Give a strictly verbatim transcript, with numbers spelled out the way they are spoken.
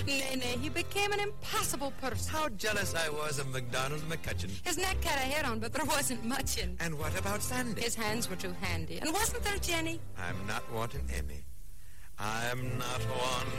Nay, nay, he became an impossible person. How jealous I was of MacDonald McCutcheon. His neck had a hair on, but there wasn't much in. And what about Sandy? His hands were too handy. And wasn't there Jenny? I'm not wanting any. I'm not one